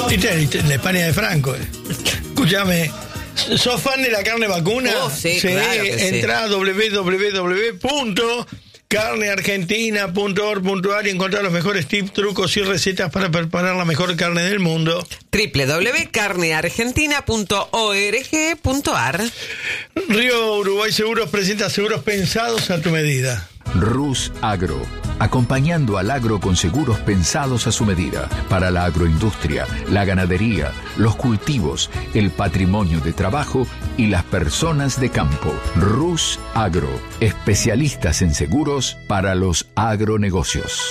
¿Viste? La España de Franco. Escúchame, ¿sos fan de la carne vacuna? Sí, claro que entrá a www.carneargentina.org.ar y encontrar los mejores tips, trucos y recetas para preparar la mejor carne del mundo. www.carneargentina.org.ar. Río Uruguay Seguros presenta seguros pensados a tu medida. Rus Agro, acompañando al agro con seguros pensados a su medida, para la agroindustria, la ganadería, los cultivos, el patrimonio de trabajo y las personas de campo. Rus Agro, especialistas en seguros para los agronegocios.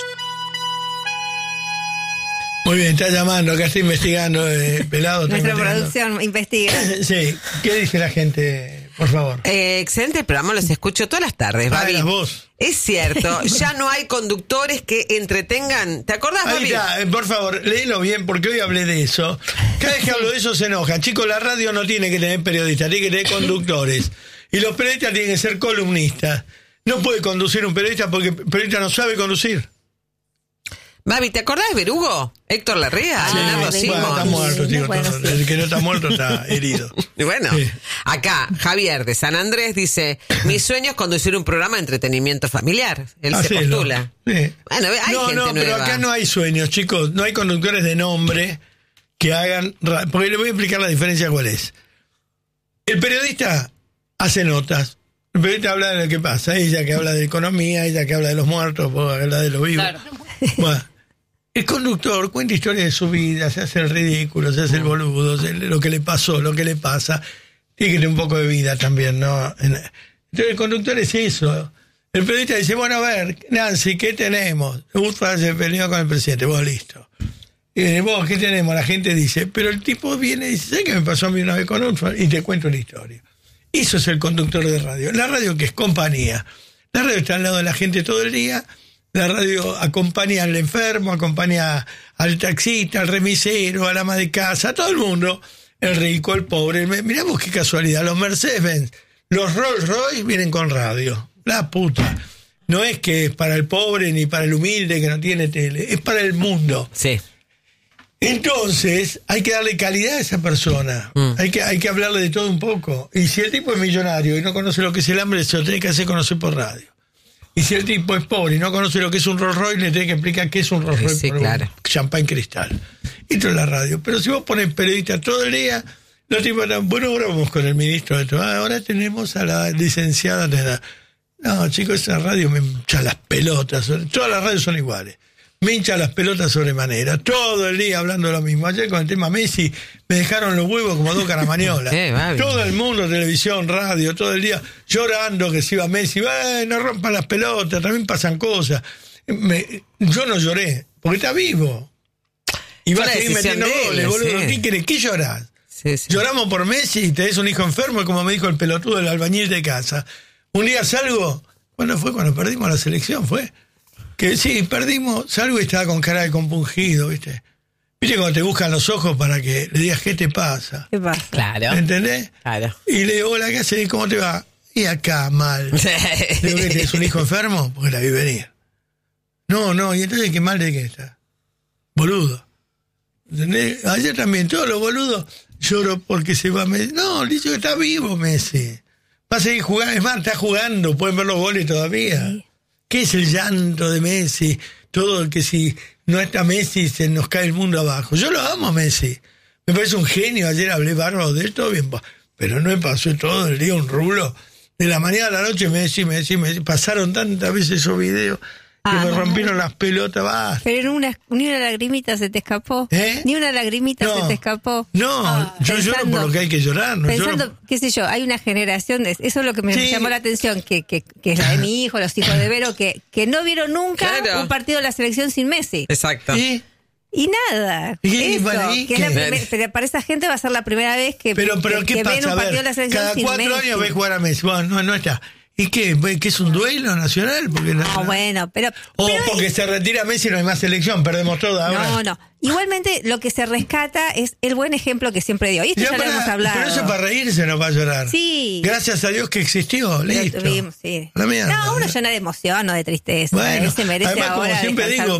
Muy bien, está llamando, acá está investigando, Pelado. Nuestra producción investiga. Sí, ¿qué dice la gente, por favor? Excelente programa, los escucho todas las tardes, Babi. La voz. Es cierto, ya no hay conductores que entretengan. ¿Te acordás, Babi? Ahí está, por favor, léelo bien, porque hoy hablé de eso. Cada vez que hablo de eso se enojan. Chicos, la radio no tiene que tener periodistas, tiene que tener conductores. Y los periodistas tienen que ser columnistas. No puede conducir un periodista porque el periodista no sabe conducir. Babi, ¿te acordás de Berugo? Héctor Larrea, Leonardo Simón. Bueno, está muerto, chicos. Bueno, sí. El que no está muerto está herido. Y bueno, Sí. acá Javier de San Andrés dice: mi sueño es conducir un programa de entretenimiento familiar. Él se Hacelo. postula. Sí. Bueno, hay gente pero nueva. acá no hay sueños, chicos. No hay conductores de nombre que hagan... Porque le voy a explicar la diferencia cuál es. El periodista hace notas. El periodista habla de lo que pasa. Ella que habla de economía, ella que habla de los muertos, vos habla de los vivos. Claro. Bueno, el conductor cuenta historias de su vida, se hace el ridículo, se hace el boludo, lo que le pasó, lo que le pasa. Tiene que tener un poco de vida también, ¿no? Entonces el conductor es eso. El periodista dice, bueno, a ver, Nancy, ¿qué tenemos? Urfa se peleó con el presidente, vos listo. Y vos, ¿qué tenemos? La gente dice, pero el tipo viene y dice, ¿sabes qué me pasó a mí una vez con Urfa? Y te cuento una historia. Eso es el conductor de radio. La radio que es compañía. La radio está al lado de la gente todo el día. La radio acompaña al enfermo, acompaña al taxista, al remisero, al ama de casa, a todo el mundo. El rico, el pobre. Mirá vos qué casualidad. Los Mercedes-Benz, los Rolls Royce vienen con radio. La puta. No es que es para el pobre ni para el humilde que no tiene tele. Es para el mundo. Sí. Entonces, hay que darle calidad a esa persona. Hay que hablarle de todo un poco. Y si el tipo es millonario y no conoce lo que es el hambre, se lo tiene que hacer conocer por radio. Y si el tipo es pobre y no conoce lo que es un Rolls Royce, le tiene que explicar qué es un Rolls Royce. Sí, claro. Champán cristal. Esto es la radio. Pero si vos pones periodistas todo el día, los tipos están, bueno, ahora vamos con el ministro de todo. Ahora tenemos a la licenciada. No, chicos, esa radio me hincha las pelotas. Todas las radios son iguales. Me hincha las pelotas sobremanera. Todo el día hablando lo mismo. Ayer con el tema Messi me dejaron los huevos como dos caramañolas. Todo el mundo, televisión, radio, todo el día llorando que se iba Messi. No rompan las pelotas, también pasan cosas. Yo no lloré, porque está vivo. Y va a seguir metiendo goles, boludo. ¿Qué querés? ¿Qué llorás? Sí. Lloramos por Messi y tenés un hijo enfermo, como me dijo el pelotudo del albañil de casa. Un día salgo, ¿cuándo fue? Cuando perdimos la selección, fue. Que sí, perdimos, salgo y estaba con cara de compungido, ¿viste? ¿Viste cuando te buscan los ojos para que le digas qué te pasa? ¿Qué pasa? Claro. ¿Entendés? Claro. Y le digo, hola, ¿qué haces? ¿Cómo te va? Y acá, mal. Le digo, ¿qué tenés un hijo enfermo? Porque la vi venir. No, y entonces, ¿qué mal de qué está? Boludo. ¿Entendés? Ayer también, todos los boludos lloro porque se va Messi. No, le digo que está vivo Messi. Va a seguir jugando, es más, está jugando, pueden ver los goles todavía. Sí. ¿Qué es el llanto de Messi? Todo que si no está Messi se nos cae el mundo abajo. Yo lo amo a Messi. Me parece un genio. Ayer hablé bárbaro de él, todo bien. Pero no me pasó todo el día un rulo. De la mañana a la noche Messi. Pasaron tantas veces esos videos que me rompieron las pelotas. Basta. Pero ni una lagrimita se te escapó. Ni una lagrimita se te escapó. No, yo lloro por lo que hay que llorar. No pensando, lloro. qué sé yo, hay una generación de... Eso es lo que me llamó la atención, que es la de mi hijo, los hijos de Vero, que no vieron nunca un partido de la selección sin Messi. Exacto. Y nada. Pero para esa gente va a ser la primera vez que ¿qué ven pasa? un partido de la selección cada sin Messi. 4 años ves jugar a Messi. Bueno, no está. ¿Y qué? ¿Que es un duelo nacional? Porque bueno, pero porque se retira Messi y no hay más selección, perdemos todo ahora. No. Igualmente, lo que se rescata es el buen ejemplo que siempre dio. Y esto ya lo hemos hablado. Pero eso para reírse, no para llorar. Sí. Gracias a Dios que existió, listo. Sí. La mierda. No, uno llena de emoción o de tristeza. Bueno, se merece además, ahora como siempre digo,